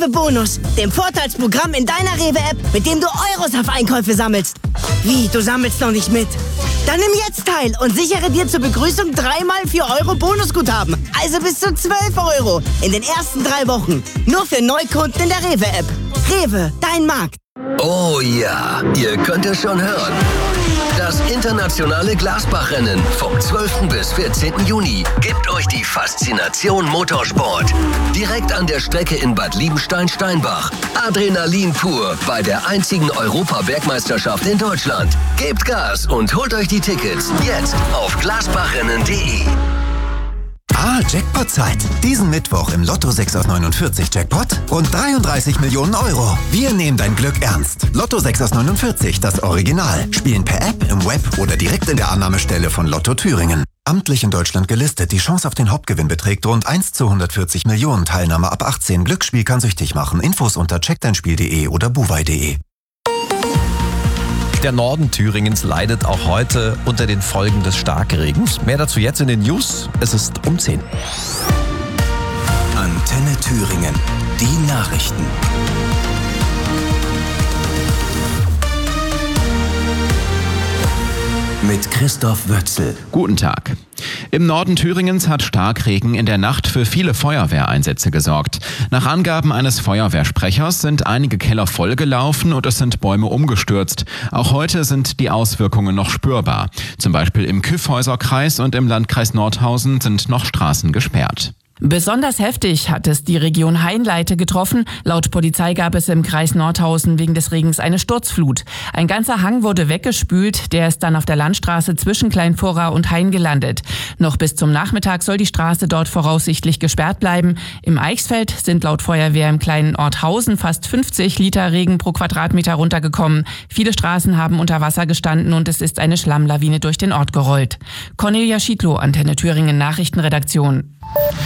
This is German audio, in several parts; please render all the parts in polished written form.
Rewe Bonus, dem Vorteilsprogramm in deiner Rewe-App, mit dem du Euros auf Einkäufe sammelst. Wie, du sammelst noch nicht mit? Dann nimm jetzt teil und sichere dir zur Begrüßung 3x 4 Euro Bonusguthaben. Also bis zu 12 Euro in den ersten 3 Wochen. Nur für Neukunden in der Rewe-App. Rewe, dein Markt. Oh ja, ihr könnt es schon hören. Das internationale Glasbach-Rennen vom 12. bis 14. Juni gibt euch die Faszination Motorsport. Direkt an der Strecke in Bad Liebenstein-Steinbach. Adrenalin pur bei der einzigen Europabergmeisterschaft in Deutschland. Gebt Gas und holt euch die Tickets jetzt auf glasbachrennen.de. Jackpot-Zeit. Diesen Mittwoch im Lotto 6 aus 49 Jackpot rund 33 Millionen Euro. Wir nehmen dein Glück ernst. Lotto 6 aus 49, das Original. Spielen per App, im Web oder direkt in der Annahmestelle von Lotto Thüringen. Amtlich in Deutschland gelistet. Die Chance auf den Hauptgewinn beträgt rund 1 zu 140 Millionen. Teilnahme ab 18. Glücksspiel kann süchtig machen. Infos unter checkdeinspiel.de oder buwei.de. Der Norden Thüringens leidet auch heute unter den Folgen des Starkregens. Mehr dazu jetzt in den News. Es ist um 10. Antenne Thüringen. Die Nachrichten. Mit Christoph Wötzel. Guten Tag. Im Norden Thüringens hat Starkregen in der Nacht für viele Feuerwehreinsätze gesorgt. Nach Angaben eines Feuerwehrsprechers sind einige Keller vollgelaufen und es sind Bäume umgestürzt. Auch heute sind die Auswirkungen noch spürbar. Zum Beispiel im Kyffhäuser-Kreis und im Landkreis Nordhausen sind noch Straßen gesperrt. Besonders heftig hat es die Region Hainleite getroffen. Laut Polizei gab es im Kreis Nordhausen wegen des Regens eine Sturzflut. Ein ganzer Hang wurde weggespült, der ist dann auf der Landstraße zwischen Kleinvorra und Hain gelandet. Noch bis zum Nachmittag soll die Straße dort voraussichtlich gesperrt bleiben. Im Eichsfeld sind laut Feuerwehr im kleinen Ort Hausen fast 50 Liter Regen pro Quadratmeter runtergekommen. Viele Straßen haben unter Wasser gestanden und es ist eine Schlammlawine durch den Ort gerollt. Cornelia Schiedlow, Antenne Thüringen Nachrichtenredaktion.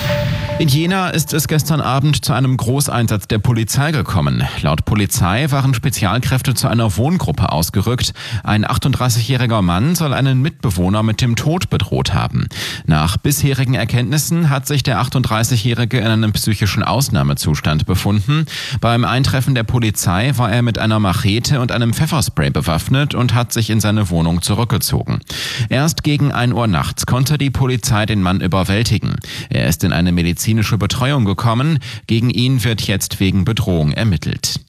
In Jena ist es gestern Abend zu einem Großeinsatz der Polizei gekommen. Laut Polizei waren Spezialkräfte zu einer Wohngruppe ausgerückt. Ein 38-jähriger Mann soll einen Mitbewohner mit dem Tod bedroht haben. Nach bisherigen Erkenntnissen hat sich der 38-jährige in einem psychischen Ausnahmezustand befunden. Beim Eintreffen der Polizei war er mit einer Machete und einem Pfefferspray bewaffnet und hat sich in seine Wohnung zurückgezogen. Erst gegen 1 Uhr nachts konnte die Polizei den Mann überwältigen. Er ist in eine medizinische Betreuung gekommen. Gegen ihn wird jetzt wegen Bedrohung ermittelt.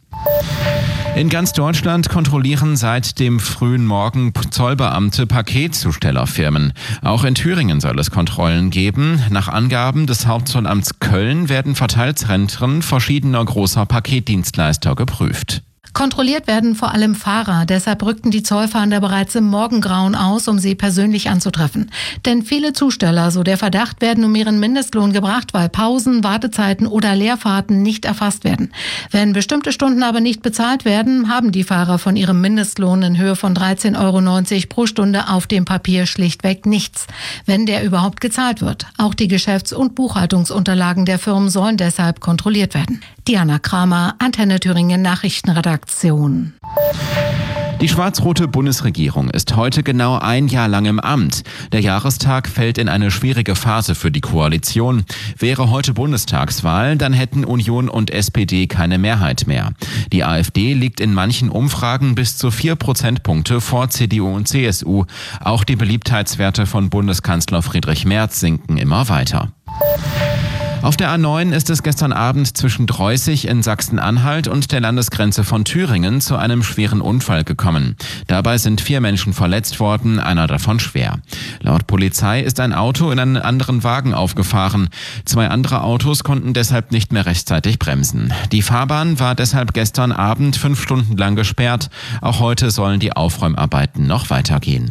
In ganz Deutschland kontrollieren seit dem frühen Morgen Zollbeamte Paketzustellerfirmen. Auch in Thüringen soll es Kontrollen geben. Nach Angaben des Hauptzollamts Köln werden Verteilzentren verschiedener großer Paketdienstleister geprüft. Kontrolliert werden vor allem Fahrer. Deshalb rückten die Zollfahnder bereits im Morgengrauen aus, um sie persönlich anzutreffen. Denn viele Zusteller, so der Verdacht, werden um ihren Mindestlohn gebracht, weil Pausen, Wartezeiten oder Leerfahrten nicht erfasst werden. Wenn bestimmte Stunden aber nicht bezahlt werden, haben die Fahrer von ihrem Mindestlohn in Höhe von 13,90 Euro pro Stunde auf dem Papier schlichtweg nichts, wenn der überhaupt gezahlt wird. Auch die Geschäfts- und Buchhaltungsunterlagen der Firmen sollen deshalb kontrolliert werden. Diana Kramer, Antenne Thüringen Nachrichtenredaktion. Die schwarz-rote Bundesregierung ist heute genau 1 Jahr lang im Amt. Der Jahrestag fällt in eine schwierige Phase für die Koalition. Wäre heute Bundestagswahl, dann hätten Union und SPD keine Mehrheit mehr. Die AfD liegt in manchen Umfragen bis zu 4 Prozentpunkte vor CDU und CSU. Auch die Beliebtheitswerte von Bundeskanzler Friedrich Merz sinken immer weiter. Auf der A9 ist es gestern Abend zwischen Dreußig in Sachsen-Anhalt und der Landesgrenze von Thüringen zu einem schweren Unfall gekommen. Dabei sind 4 Menschen verletzt worden, einer davon schwer. Laut Polizei ist ein Auto in einen anderen Wagen aufgefahren. 2 andere Autos konnten deshalb nicht mehr rechtzeitig bremsen. Die Fahrbahn war deshalb gestern Abend 5 Stunden lang gesperrt. Auch heute sollen die Aufräumarbeiten noch weitergehen.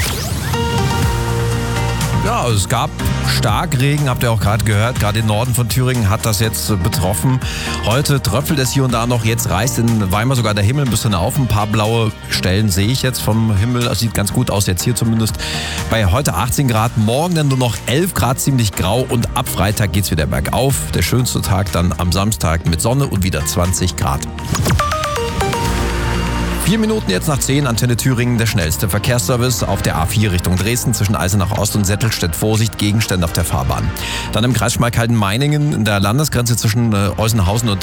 Ja, also es gab Starkregen, habt ihr auch gerade gehört. Gerade im Norden von Thüringen hat das jetzt betroffen. Heute tröpfelt es hier und da noch. Jetzt reißt in Weimar sogar der Himmel ein bisschen auf. Ein paar blaue Stellen sehe ich jetzt vom Himmel. Das sieht ganz gut aus, jetzt hier zumindest. Bei heute 18 Grad, morgen dann nur noch 11 Grad, ziemlich grau. Und ab Freitag geht's wieder bergauf. Der schönste Tag dann am Samstag mit Sonne und wieder 20 Grad. 4 Minuten jetzt nach 10, Antenne Thüringen, der schnellste Verkehrsservice auf der A4 Richtung Dresden zwischen Eisenach Ost und Settelstedt. Vorsicht, Gegenstände auf der Fahrbahn. Dann im Kreis Schmalkalden-Meiningen in der Landesgrenze zwischen Eusenhausen und